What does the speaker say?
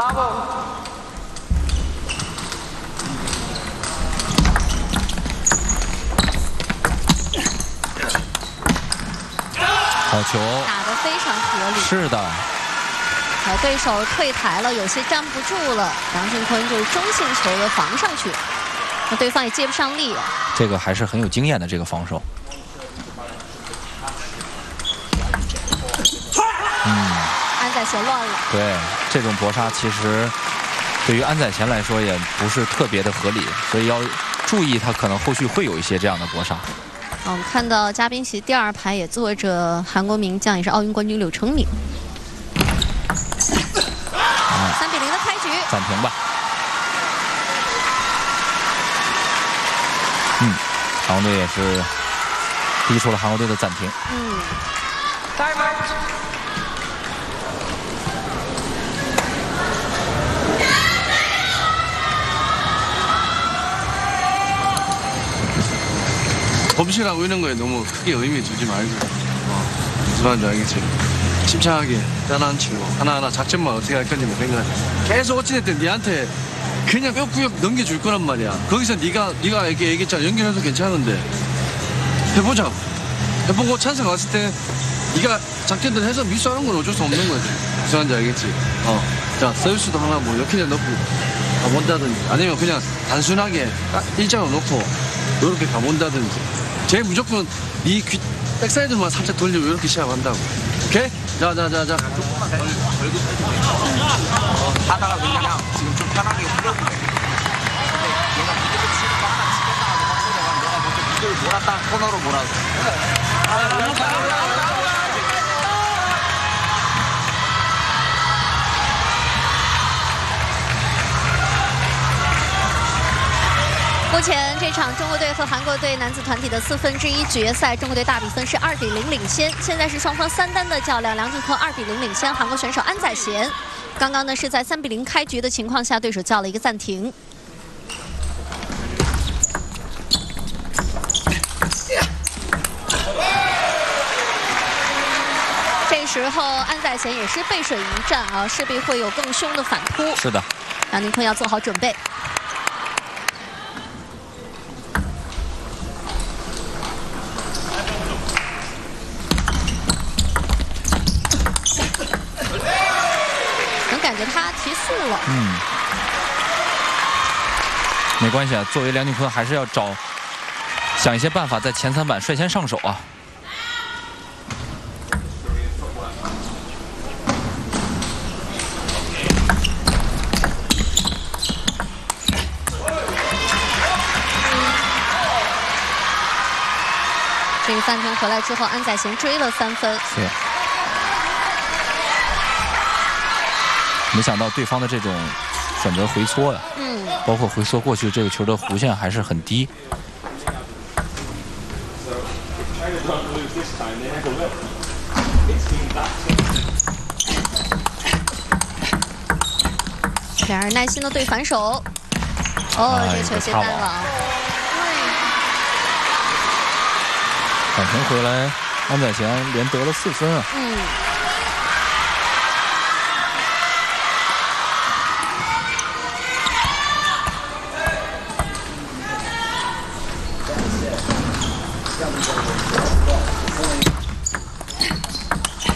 好球， 打得非常合理。 是的。 好，对手退台了，有些站不住了。梁靖昆就是中性球的防上去，那对方也接不上力了。 这个还是很有经验的这个防守。 安宰贤乱了。 对，这种搏杀其实对于安宰贤来说也不是特别的合理，所以要注意他可能后续会有一些这样的搏杀。 我们看到嘉宾席第2排也坐着韩国名将，也是奥运冠军柳承敏。3比0的开局， 暂停吧。韩国队也是逼出了韩国队的暂停。 범실하고 이런 거에 너무 크게 의미 두지 말고 무슨 말인지 알겠지? 침착하게 짠한 치고 하나하나 작전만 어떻게 할 건지 생각해. 계속 어찌됐든 니한테 그냥 뼈구역 넘겨줄 거란 말이야. 거기서 네가 이렇게 얘기했잖아. 연결해도 괜찮은데 해보자. 해보고 찬스가 왔을 때 네가 작전들 해서 미수하는 건 어쩔 수 없는 거지. 무슨 말인지 알겠지? 자 서비스도 하나 뭐 역회전 넣고 가본다든지 아니면 그냥 단순하게 딱 일자로 놓고 이렇게 가본다든지. 제일 무조건 네 백사이드만 살짝 돌리고 이렇게 시작한다고. 오케이? 자. 하다가 그냥 지금 좀 편하게 후려보내. 얘가 미드를 치니까 하나 치겠다 하고 확실해가 너가 먼저 미드를 몰았다 코너로 몰아서. 目前这场中国队和韩国队男子团体的1/4决赛，中国队大比分是2比0领先。现在是双方3单的较量，梁靖昆2比0领先韩国选手安宰贤。刚刚呢是在3比0开局的情况下，对手叫了一个暂停。这时候安宰贤也是背水一战啊，势必会有更凶的反扑。 是的， 梁靖昆要做好准备。 感觉他提速了。 没关系啊。作为梁靖昆，还是要想一些办法，在前3板率先上手啊。 这个暂停回来之后，安宰贤追了3分。 是。 没想到对方的这种选择回搓呀，包括回搓过去，这个球的弧线还是很低。 两人耐心的对反手，这球接单了。 暂停回来，安宰贤连得了4分啊。